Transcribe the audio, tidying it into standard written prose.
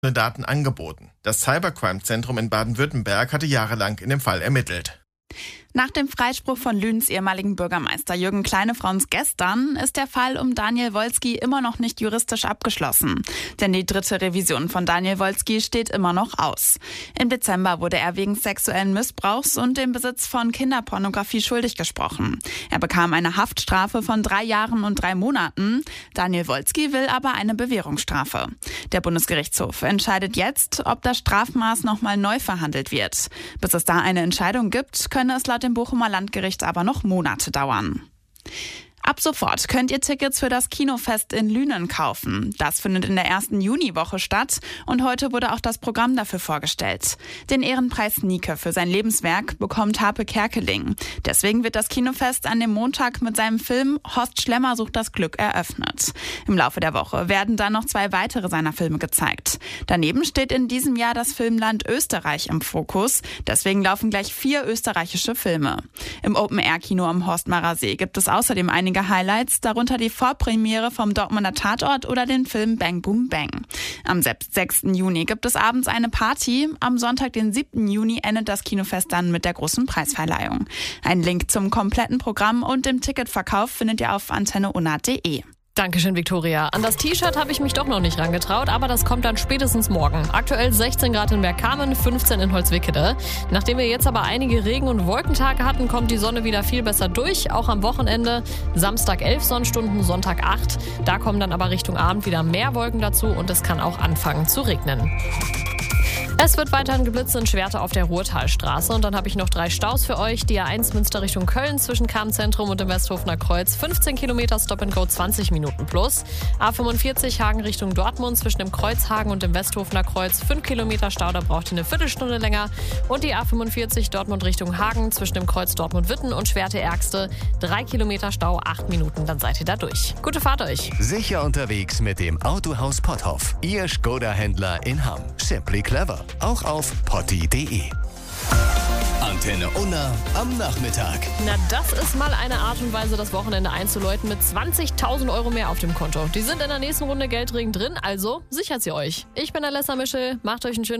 Daten angeboten. Das Cybercrime-Zentrum in Baden-Württemberg hatte jahrelang in dem Fall ermittelt. Nach dem Freispruch von Lüns ehemaligen Bürgermeister Jürgen Kleinefrauns gestern ist der Fall um Daniel Wolski immer noch nicht juristisch abgeschlossen. Denn die 3. Revision von Daniel Wolski steht immer noch aus. Im Dezember wurde er wegen sexuellen Missbrauchs und dem Besitz von Kinderpornografie schuldig gesprochen. Er bekam eine Haftstrafe von 3 Jahren und 3 Monaten. Daniel Wolski will aber eine Bewährungsstrafe. Der Bundesgerichtshof entscheidet jetzt, ob das Strafmaß nochmal neu verhandelt wird. Bis es da eine Entscheidung gibt, könne es laut dem Bochumer Landgericht aber noch Monate dauern. Ab sofort könnt ihr Tickets für das Kinofest in Lünen kaufen. Das findet in der ersten Juniwoche statt und heute wurde auch das Programm dafür vorgestellt. Den Ehrenpreis Nike für sein Lebenswerk bekommt Harpe Kerkeling. Deswegen wird das Kinofest an dem Montag mit seinem Film Horst Schlemmer sucht das Glück eröffnet. Im Laufe der Woche werden dann noch 2 weitere seiner Filme gezeigt. Daneben steht in diesem Jahr das Filmland Österreich im Fokus. Deswegen laufen gleich 4 österreichische Filme. Im Open-Air-Kino am Horstmarer See gibt es außerdem einige Highlights, darunter die Vorpremiere vom Dortmunder Tatort oder den Film Bang Boom Bang. Am 6. Juni gibt es abends eine Party. Am Sonntag, den 7. Juni, endet das Kinofest dann mit der großen Preisverleihung. Einen Link zum kompletten Programm und dem Ticketverkauf findet ihr auf antenneunna.de. Dankeschön, Viktoria. An das T-Shirt habe ich mich doch noch nicht rangetraut, aber das kommt dann spätestens morgen. Aktuell 16 Grad in Bergkamen, 15 in Holzwickede. Nachdem wir jetzt aber einige Regen- und Wolkentage hatten, kommt die Sonne wieder viel besser durch, auch am Wochenende. Samstag 11 Sonnenstunden, Sonntag 8. Da kommen dann aber Richtung Abend wieder mehr Wolken dazu und es kann auch anfangen zu regnen. Es wird weiterhin geblitzt in Schwerte auf der Ruhrtalstraße und dann habe ich noch 3 Staus für euch. Die A1 Münster Richtung Köln zwischen Kammzentrum und dem Westhofener Kreuz 15 Kilometer Stop-and-Go 20 Minuten plus. A45 Hagen Richtung Dortmund zwischen dem Kreuzhagen und dem Westhofener Kreuz 5 Kilometer Stau, da braucht ihr eine Viertelstunde länger. Und die A45 Dortmund Richtung Hagen zwischen dem Kreuz Dortmund-Witten und Schwerte-Ärgste 3 Kilometer Stau, 8 Minuten, dann seid ihr da durch. Gute Fahrt euch! Sicher unterwegs mit dem Autohaus Potthoff. Ihr Skoda-Händler in Hamm. Simply clever. Auch auf potti.de. Antenne Unna am Nachmittag. Na, das ist mal eine Art und Weise, das Wochenende einzuläuten mit 20.000 € mehr auf dem Konto. Die sind in der nächsten Runde Geldregen drin, also sichert sie euch. Ich bin Alessa Mischel, macht euch einen schönen